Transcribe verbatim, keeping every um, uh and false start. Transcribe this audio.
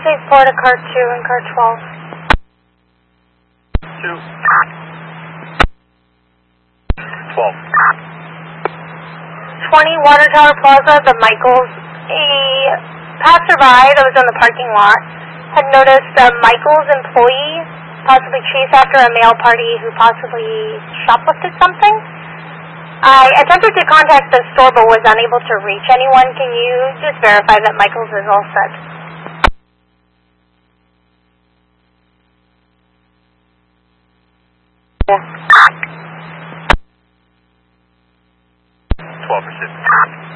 eight four to car two and car twelve. two. twelve. twenty Water Tower Plaza, the Michaels. A passerby that was in the parking lot had noticed a Michaels employee possibly chase after a male party who possibly shoplifted something. I attempted to contact the store but was unable to reach anyone. Can you just verify that Michaels is all set? twelve percent.